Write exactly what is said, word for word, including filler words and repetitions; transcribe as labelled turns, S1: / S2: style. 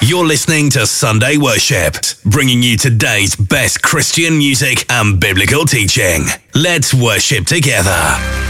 S1: You're listening to Sunday Worship, bringing you today's best Christian music and biblical teaching. Let's worship together.